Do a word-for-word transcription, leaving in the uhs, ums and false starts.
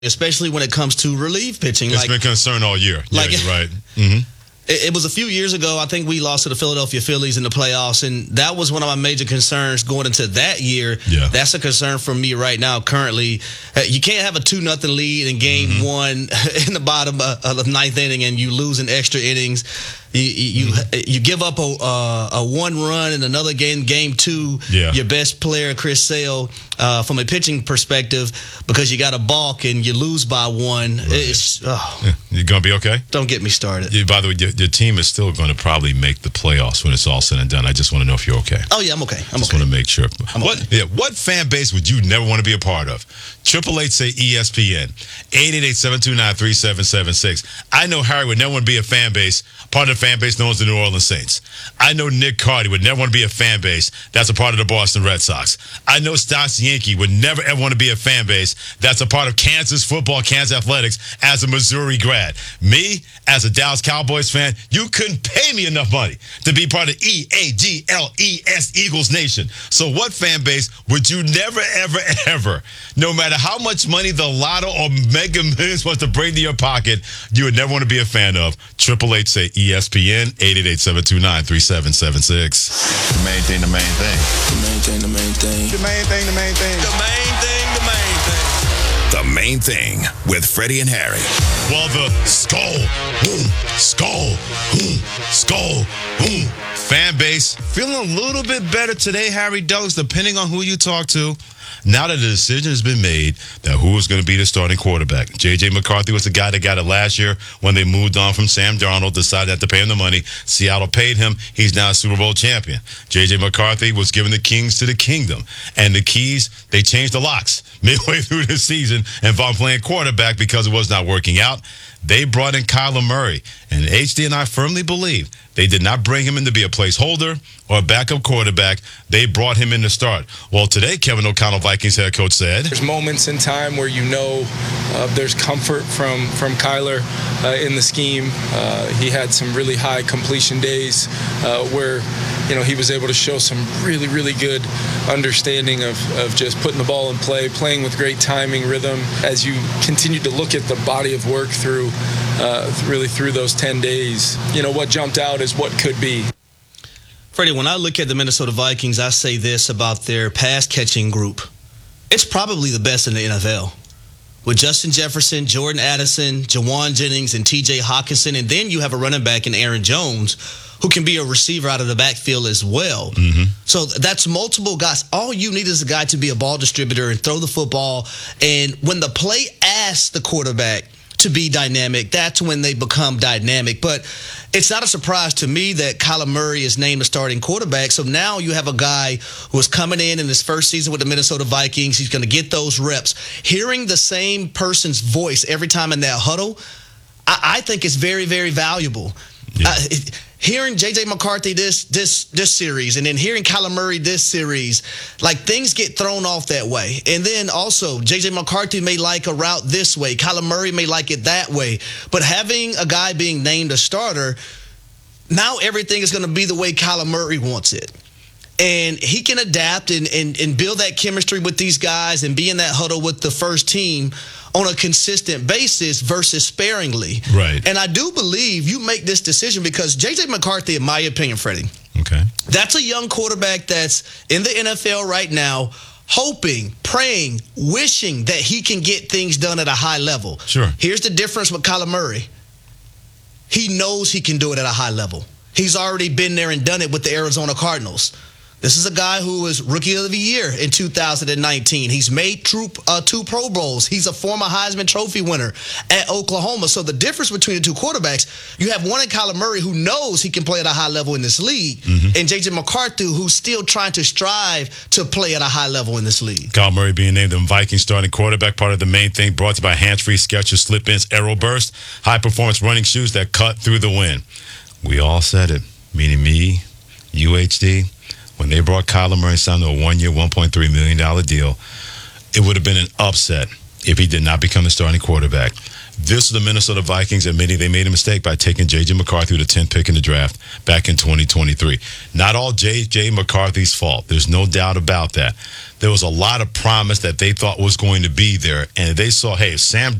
especially when it comes to relief pitching. It's like, been a concern all year. Like, yeah, you're right. Mm-hmm. It, it was a few years ago. I think we lost to the Philadelphia Phillies in the playoffs, and that was one of my major concerns going into that year. Yeah. That's a concern for me right now currently. Uh, you can't have a two nothing lead in game mm-hmm. one in the bottom of, of the ninth inning and you lose in extra innings. You you, mm-hmm. you give up a uh, a one run in another game, game two. Yeah. Your best player, Chris Sale, uh, from a pitching perspective, because you got a balk and you lose by one. Right. It's oh. yeah. You gonna be okay? Don't get me started. Yeah, by the way, your, your team is still going to probably make the playoffs when it's all said and done. I just want to know if you're okay. Oh yeah, I'm okay. I'm just okay. want to make sure. I'm what okay. yeah, what fan base would you never want to be a part of? Triple eight say E S P N eight eight eight seven two nine three seven seven six. I know Harry would never want to be a fan base part of the fan base known as the New Orleans Saints. I know Nick Carty would never want to be a fan base that's a part of the Boston Red Sox. I know Stas Yankee would never ever want to be a fan base that's a part of Kansas football, Kansas athletics as a Missouri grad. Me, as a Dallas Cowboys fan, you couldn't pay me enough money to be part of E A G L E S Eagles Nation. So what fan base would you never, ever, ever, no matter how much money the Lotto or Mega Millions wants to bring to your pocket, you would never want to be a fan of? Triple Eight say E S P N eight eight eight seven two nine three seven seven six. The main thing, the main thing. The main thing, the main thing. The main thing, the main thing. The main thing, the main thing. The Main Thing with Freddie and Harry. Well, the skull, boom, skull, boom, skull, boom. Fan base feeling a little bit better today, Harry Douglas, depending on who you talk to. Now that the decision has been made that who is going to be the starting quarterback. J J. McCarthy was the guy that got it last year when they moved on from Sam Darnold, decided not to pay him the money. Seattle paid him. He's now a Super Bowl champion. J J. McCarthy was given the keys to the kingdom. And the keys, they changed the locks midway through the season involved playing quarterback because it was not working out. They brought in Kyler Murray. And H D and I firmly believe they did not bring him in to be a placeholder or a backup quarterback. They brought him in to start. Well, today, Kevin O'Connell, Vikings head coach, said, there's moments in time where you know uh, there's comfort from, from Kyler uh, in the scheme. Uh, he had some really high completion days uh, where, you know, he was able to show some really, really good understanding of, of just putting the ball in play, playing with great timing, rhythm. As you continue to look at the body of work through, uh, really through those ten days, you know, what jumped out is what could be. Freddie, when I look at the Minnesota Vikings, I say this about their pass-catching group. It's probably the best in the N F L. With Justin Jefferson, Jordan Addison, Jawan Jennings, and T J Hawkinson, and then you have a running back in Aaron Jones who can be a receiver out of the backfield as well. Mm-hmm. So that's multiple guys. All you need is a guy to be a ball distributor and throw the football. And when the play asks the quarterback to be dynamic, that's when they become dynamic. But it's not a surprise to me that Kyler Murray is named the starting quarterback. So now you have a guy who is coming in in his first season with the Minnesota Vikings. He's going to get those reps. Hearing the same person's voice every time in that huddle, I, I think is very, very valuable. Yeah. Uh, it, hearing J J. McCarthy this this this series and then hearing Kyler Murray this series, like things get thrown off that way. And then also J J. McCarthy may like a route this way. Kyler Murray may like it that way. But having a guy being named a starter, now everything is going to be the way Kyler Murray wants it. And he can adapt and, and, and build that chemistry with these guys and be in that huddle with the first team on a consistent basis versus sparingly. Right. And I do believe you make this decision because J J. McCarthy, in my opinion, Freddie, okay, that's a young quarterback that's in the N F L right now, hoping, praying, wishing that he can get things done at a high level. Sure. Here's the difference with Kyler Murray. He knows he can do it at a high level. He's already been there and done it with the Arizona Cardinals. This is a guy who was Rookie of the Year in two thousand nineteen. He's made two, uh, two Pro Bowls. He's a former Heisman Trophy winner at Oklahoma. So the difference between the two quarterbacks, you have one in Kyler Murray who knows he can play at a high level in this league, mm-hmm. and J J. McCarthy who's still trying to strive to play at a high level in this league. Kyler Murray being named the Vikings starting quarterback, part of the Main Thing, brought to you by Hands-Free Skechers Slip-Ins Aero Burst, high-performance running shoes that cut through the wind. We all said it, meaning me, U H D. When they brought Kyler Murray signed to a one-year, one point three million dollars deal, it would have been an upset if he did not become the starting quarterback. This is the Minnesota Vikings admitting they made a mistake by taking J J. McCarthy with the tenth pick in the draft back in twenty twenty-three. Not all J J. McCarthy's fault. There's no doubt about that. There was a lot of promise that they thought was going to be there, and they saw, hey, if Sam